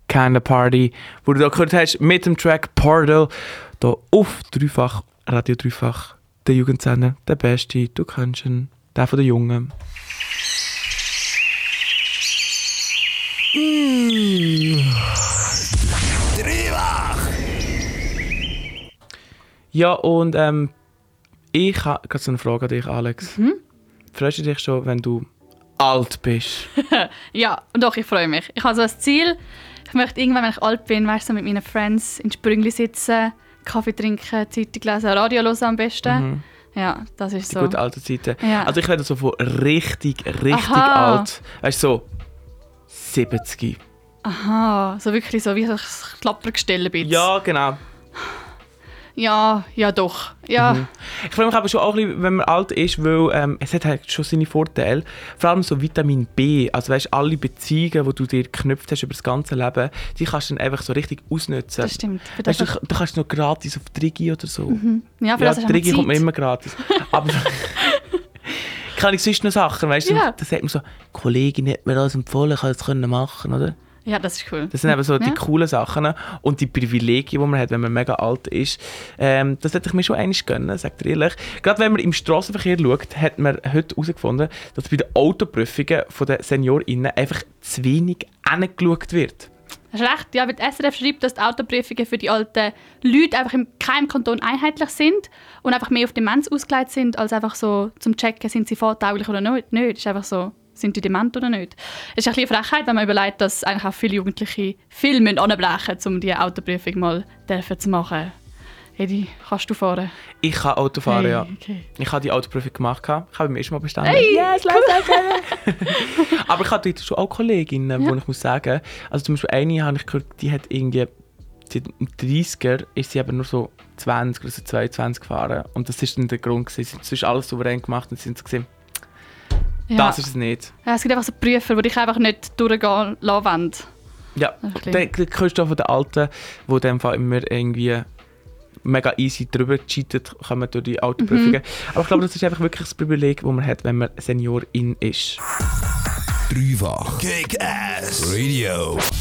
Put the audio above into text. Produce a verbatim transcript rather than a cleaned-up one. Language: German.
Kinda Party, wo du da gehört hast mit dem Track Portal, hier auf Dreifach, Radio Dreifach, der Jugendsender, der Beste, du kennst ihn, der von den Jungen. Mm. Dreifach! Ja, und ähm, ich habe gerade so eine Frage an dich, Alex. Mhm. Freust du dich schon, wenn du alt bist? Ja, doch, ich freue mich. Ich habe so ein Ziel. Ich möchte irgendwann, wenn ich alt bin, weißt, so mit meinen Friends in Sprüngli sitzen, Kaffee trinken, Zeitung lesen, Radio hören am besten. Mhm. Ja, das ist die so. Die gute alte Zeiten. Ja. Also ich rede so von richtig, richtig Aha. alt. Weißt du, so siebzig. Aha, so wirklich so wie so ein Klappergestell ein bisschen. Ja, genau. Ja, ja doch. Ja. Mhm. Ich freue mich aber schon auch ein bisschen, wenn man alt ist, weil ähm, es hat halt schon seine Vorteile. Vor allem so Vitamin B. Also weißt, alle Beziehungen, die du dir geknüpft hast über das ganze Leben, die kannst du dann einfach so richtig ausnutzen. Das stimmt. Weißt, du, du kannst noch gratis auf Trigi oder so. Mhm. Ja, für ja, das Trigi kommt mir immer gratis. Aber kann ich sonst noch Sachen, weißt du? Ja. Da sagt man so, die Kollegin hat mir das empfohlen, ich kann das machen, oder? Ja, das ist cool. Das sind eben so die ja. coolen Sachen und die Privilegien, die man hat, wenn man mega alt ist. Ähm, das hätte ich mir schon einmal gönnen, sagt ihr ehrlich. Gerade wenn man im Strassenverkehr schaut, hat man heute herausgefunden, dass bei den Autoprüfungen der SeniorInnen einfach zu wenig hingeschaut wird. Das ist recht. Ja, weil die S R F schreibt, dass die Autoprüfungen für die alten Leute einfach in keinem Kanton einheitlich sind und einfach mehr auf Demenz ausgelegt sind, als einfach so zum Checken, sind sie fahrtauglich oder nicht. Es ist einfach so, sind die dement oder nicht. Es ist ein bisschen eine Frechheit, wenn man überlegt, dass eigentlich auch viele Jugendliche viel anbrechen müssen, um diese Autoprüfung mal zu machen. Edi, kannst du fahren? Ich kann Auto fahren, hey, ja. Okay. Ich habe die Autoprüfung gemacht. Ich habe beim ersten Mal bestanden. Hey, yes, cool. Aber ich habe dort schon auch Kolleginnen, ja. wo ich muss sagen, also zum Beispiel eine habe ich gehört, die hat irgendwie, seit dem dreißiger ist sie aber nur so zwanzig oder so zweiundzwanzig gefahren. Und das war dann der Grund gewesen. Sie ist alles souverän gemacht und sie sind so gesehen, ja. das ist es nicht. Ja, es gibt einfach so Prüfer, die dich einfach nicht durchgehen lassen wollen. Ja, dann hörst du von den Alten, die in dem Fall immer irgendwie mega easy drüber gecheatet kommen durch die Autoprüfungen. Mhm. Aber ich glaube, das ist einfach wirklich das Privileg, das man hat, wenn man Seniorin ist. Dreifach Kick-Ass Radio.